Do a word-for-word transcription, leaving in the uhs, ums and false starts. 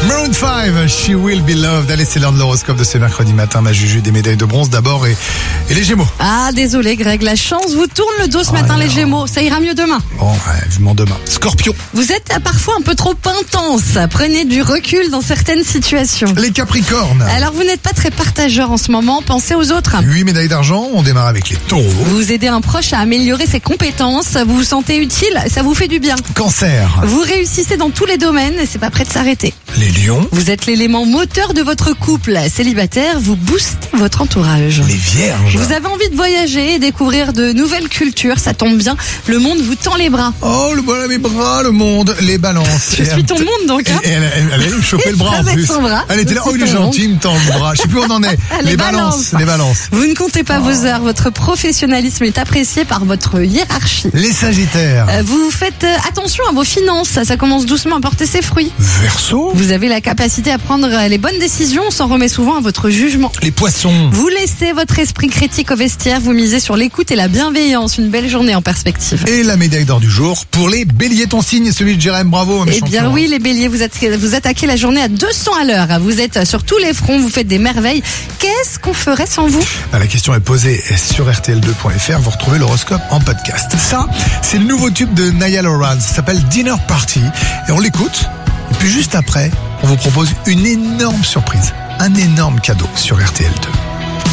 Maroon five, She Will Be Loved. Allez, c'est l'heure de l'horoscope de ce mercredi matin. Ma Juju, des médailles de bronze d'abord et, et les Gémeaux. Ah, désolé Greg, la chance vous tourne le dos ce Oh matin non. les Gémeaux. Ça ira mieux demain. Bon, ouais, vivement demain. Scorpion, Vous êtes euh, parfois un peu trop intense. Prenez du recul dans certaines situations. les Capricornes. Alors vous n'êtes pas très partageur en ce moment, pensez aux autres. huit médailles d'argent, on démarre avec les Taureaux. Vous aidez un proche à améliorer ses compétences, vous vous sentez utile, ça vous fait du bien. Cancer, Vous réussissez dans tous les domaines et c'est pas prêt de s'arrêter. les Lions, Vous êtes l'élément moteur de votre couple. Célibataire, vous boostez votre entourage. les Vierges. Vous avez envie de voyager et découvrir de nouvelles cultures, ça tombe bien, le monde vous tend les bras. Oh, le voilà mes bras, le monde, les balances. Je suis ton monde donc, hein. Et elle, elle, elle allait me choper le bras en Avec plus. son bras. Elle était là, Je oh il suis est ton gentil, il me tend le bras. Je sais plus où on en est. Les les balances. balances, les balances. Vous ne comptez pas vos heures, votre professionnalisme est apprécié par votre hiérarchie. Les Sagittaires. Euh, Vous faites euh, attention à vos finances, ça commence doucement à porter ses fruits. Verseau, Vous avez la capacité à prendre euh, les bonnes décisions, on s'en remet souvent à votre jugement. les Poissons. Vous laissez votre esprit critique au vestiaire, vous misez sur l'écoute et la bienveillance, une belle journée en perspective. Et la médaille d'or du jour pour les Béliers. Ton signe, celui de Jérém. Bravo, mes Eh bien champions. oui, les béliers, vous, atta- vous attaquez la journée à deux cents à l'heure. Vous êtes sur tous les fronts, vous faites des merveilles. Qu'est-ce qu'on ferait sans vous? Ah, la question est posée sur R T L deux point F R. Vous retrouvez l'horoscope en podcast. Ça, c'est le nouveau tube de Naya Lawrence. Ça s'appelle Dinner Party. Et on l'écoute. Et puis juste après, on vous propose une énorme surprise. Un énorme cadeau sur R T L deux.